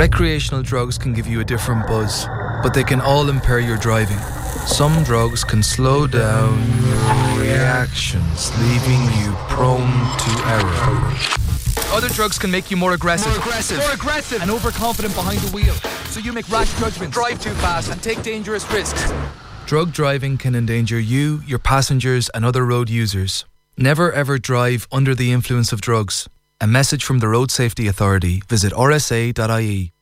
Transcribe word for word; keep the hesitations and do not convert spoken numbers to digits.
Recreational drugs can give you a different buzz, but they can all impair your driving. Some drugs can slow down your reactions, leaving you prone to error. Other drugs can make you more aggressive. More aggressive. More aggressive. And overconfident behind the wheel. So you make rash judgments. Drive too fast and take dangerous risks. Drug driving can endanger you, your passengers and other road users. Never ever drive under the influence of drugs. A message from the Road Safety Authority. Visit r s a dot i e.